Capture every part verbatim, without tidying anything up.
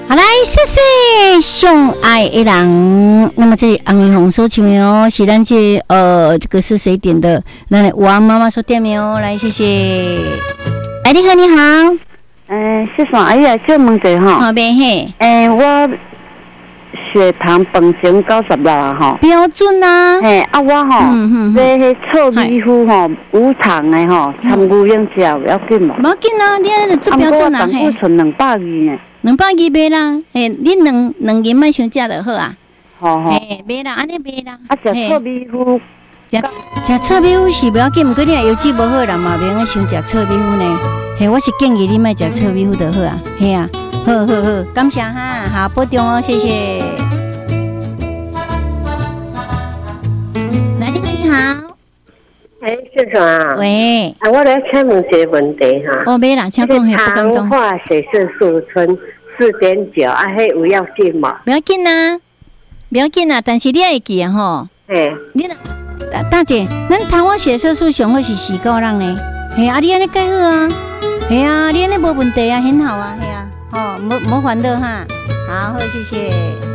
好来，谢谢上爱的人。那么这安徽红所唱的哦，是咱这呃这个是谁点的？来，王妈妈所点的哦，来谢谢。哎，你好，你好。 嗯，是啥？哎呀，小问题哈。 好边嘿。 哎，我血糖本身九十六啊哈。 标准啊。 嘿，啊我哈， 嗯嗯， 这迄臭米糊哈，无糖的哈，参牛用吃有要紧无？ 无要紧啊，你安尼做标准啊嘿。啊，我胆固醇两百二呢。 两百二买啦，嘿，你两两斤卖伤食就好啊。 好好。 嘿，买啦，安尼买啦。 啊，食臭米糊。 食食臭米糊是不要紧，不过你若油脂无好人嘛，袂用伤食臭米糊呢。嘿，我是建议你莫食臭米糊就好啊。嘿啊，好好好，感谢哈，好保重哦，谢谢。来，你好，你好。 哎，先生啊。 喂。 啊，我来请问一个问题哈。 哦，没啦，请讲，嘿，不敢讲。 糖化血色素醇四点九，啊，迄有要紧嘛？ 不要紧啊，不要紧啊，但是你要记啊吼。 嘿。 你若大姐，咱糖化血色素上好是四个人呢。嘿啊，你安尼介好啊。嘿啊，你安尼无问题啊，很好啊，嘿啊，吼，无无烦恼哈。好，好，谢谢。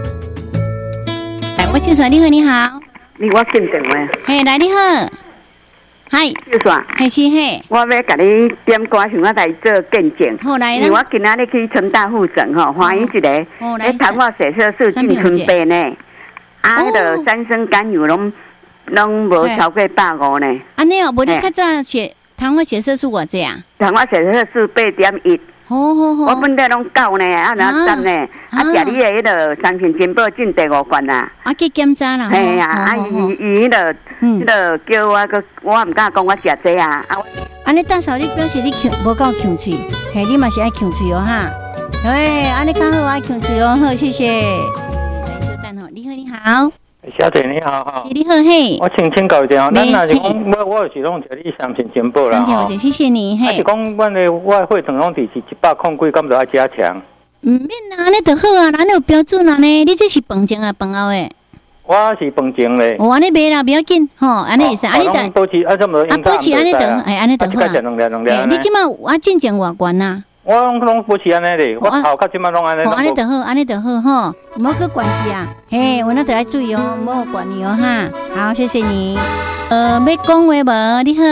来，我先说你好，你好。 你我进电话。 嘿，来你好。嗨， 就算， 还是嘿， 我要甲你点歌，想要来做见证。 好来因为我今仔日去成大附诊吼，欢迎一个，诶，糖化血色素进春病呢，啊，迄个三酸甘油拢拢无超过百五呢。 安尼哦，无你较早血糖化血色素偌济啊？ 糖化血色素八点一。 好好好。 我本来拢九呢，啊，然后三呢，啊，食你的迄个三品金宝进第五关啦。 啊，去检查啦。 嘿呀，啊，伊伊迄个，迄个叫我个，我唔敢讲我食这啊。啊， 安尼大嫂，你表示你强无够强喙，嘿，你嘛是爱强喙哦哈。对，安尼较好爱强喙哦，好，谢谢。来，稍等吼，你好，你好。 小姐你好哈， 你好嘿， 我请请教一下，咱若是讲我我是拢食你三品金宝啦哈，谢谢你嘿。 是讲阮的我血糖拢伫是一百控几，敢着爱加强？ 唔免啦，安尼就好啊，安尼有标准啊呢。你这是饭前啊，饭后诶？ 我是饭前咧。 哦，安尼袂啦，不要紧吼，安尼会使，安尼得保持啊，怎么？ 啊，保持安尼就哎，安尼就好啊。哎，你即马我进前偌悬呐？ 我拢拢保持安尼咧，我头壳即马拢安尼。 哦，安尼就好，安尼就好吼，唔好去管去啊。嘿，有那得来注意哦，唔好管你哦哈。好，谢谢你。呃，要讲话无？你好。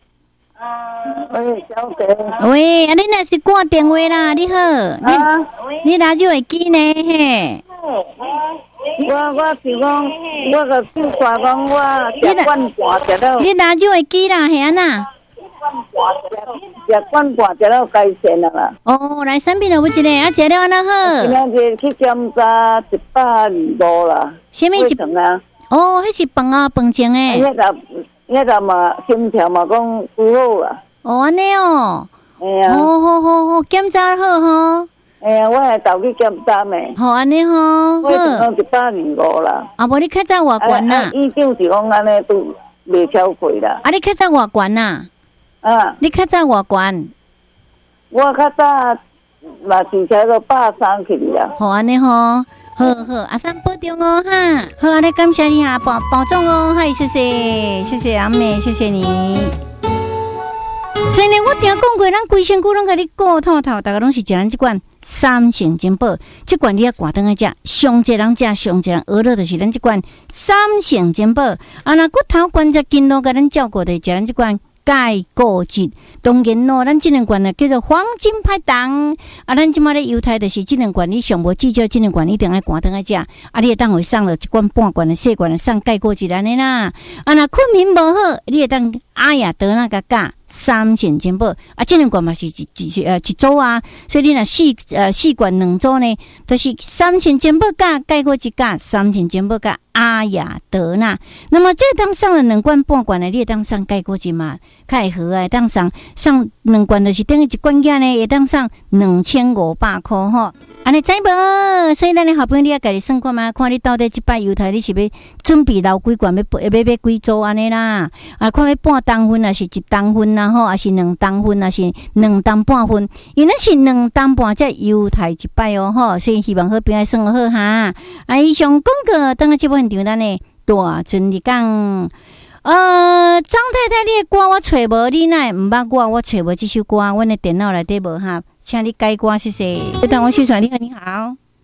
喂，小姐。 喂，啊，你若是挂电话啦？你好。 啊。 你拿手会记呢？嘿。 我我是讲，我个就话讲我食罐半食了。 你拿手会记啦？嘿安那？ 食罐半食了该线了啦。 哦，来三片了，有一个啊，食了安那好。 今日去检查一百二五啦。 什么一？哦，迄是饭啊，饭前诶。 迄个迄个嘛，心跳嘛讲拄好啦。 哦，安尼哦。 哎呀。 好好好好，检查好吼。 哎呀，我下昼去检查呢。 好安尼吼。 我讲一百二五啦。 啊，无你较早偌悬啦？ 医生是讲安尼都袂超过啦。 啊，你较早偌悬啦？ 啊， 你较早偌悬？ 我较早嘛是才个百三去啦。 好安尼吼，好好，阿三保重哦哈。好，安尼感谢你哈，保保重哦，嗨，谢谢，谢谢阿妹，谢谢你。所以呢，我定讲过，咱规身躯拢甲你顾透透，大家拢是食咱即款三成金宝，即款你要挂灯来食，上济人食，上济人娱乐就是咱即款三成金宝。啊，那骨头关节筋络甲咱照顾的，食咱即款。钙固质，当然咯，咱这两罐呢叫做黄金拍档。啊，咱即马咧犹太就是这两罐，你上无记住这两罐一定爱关灯来食。啊，你会当会送了一罐半罐的细罐的送钙固质安尼啦。啊，那困眠无好，你会当阿雅得那个钙三成金宝。啊，这两罐嘛是一一呃一组啊，所以你若四呃四罐两组呢，都、就是三成金宝钙钙固质钙三成金宝钙阿雅得那。那么这当上了两罐半罐的，你会当上钙固质嘛？较会好啊，当上上两罐就是等于一罐价呢，会当上两千五百块吼。安尼知无？所以咱的好朋友你要家己算看嘛，看你到底即摆犹太你是要准备留几罐，要要要要几组安尼啦？啊，看要半当分还是一当分啦吼，还是两当分，还是两当半分？因为是两当半才犹太一摆哦吼，所以希望好朋友算好哈。啊，以上广告等下这部现场咱呢大阵你讲。呃，张太太，你的歌我找无，你奈毋捌我，我找无这首歌，阮的电脑内底无哈，请你改歌，谢谢。等我宣传，你好，你好。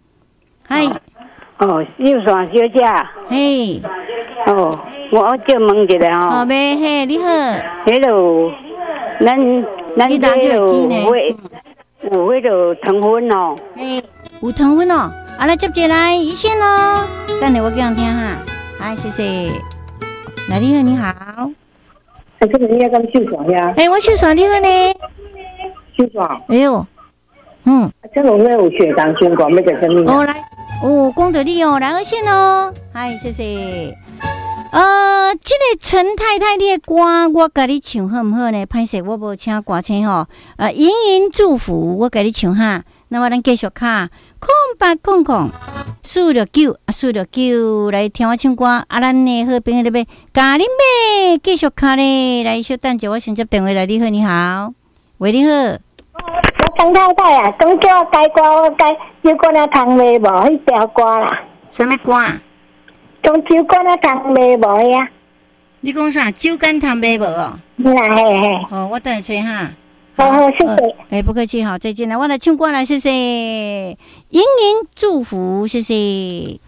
嗨， 哦，秀爽小姐。 嘿。 哦，我叫问一下吼。 哦，没嘿，你好。 迄个，咱咱这个有有迄个糖分哦。 嘿，有糖分哦。啊，来接起来一线哦。等下我给人听哈。哎，谢谢。来，你好，你好。 哎，这个你要跟秀爽呀？ 哎，我秀爽，你好呢？ 秀爽。 哎呦，嗯。 这个我有血糖血管，要个什么？ 哦，来，哦，讲到你哦，来二线哦。嗨，谢谢。呃，这个陈太太你的歌，我甲你唱好唔好呢？歹势，我无请歌星吼。呃，盈盈祝福，我甲你唱哈。那么咱继续卡，空八空空，四六九啊，四六九来听我唱歌。啊，咱的好朋友那边嘉玲妹继续卡咧，来稍等者，我先接电话来。你好，你好，喂，你好。 我陈太太啊，讲叫我改歌，我改酒馆啊糖卖无迄条歌啦。 什么歌？ 讲酒馆啊糖卖无呀？ 你讲啥？酒干糖卖无哦？ 啦嘿嘿。 哦，我等下吹哈。 好好，谢谢。 哎，不客气，好，再见了。我来唱歌了，谢谢。盈盈祝福，谢谢。